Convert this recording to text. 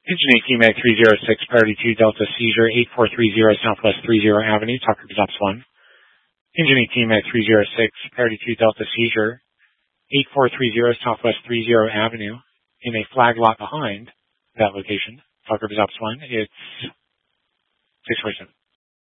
Engine 18 Mag 306, priority 2 Delta seizure, 8430 Southwest 30 Avenue, Tucker Gazops 1. Engine 18 Mag 306, priority 2 Delta seizure, 8430 Southwest 30 Avenue, in a flag lot behind that location, Tucker Gazops 1. It's 647.